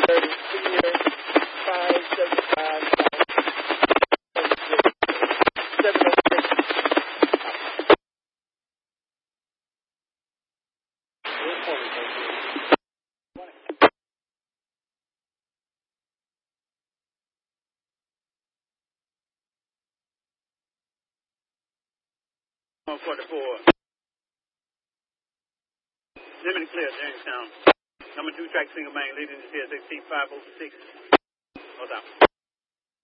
Limited clear, Jamestown. Number 2 track single main leading to CSXT 506. Hold on.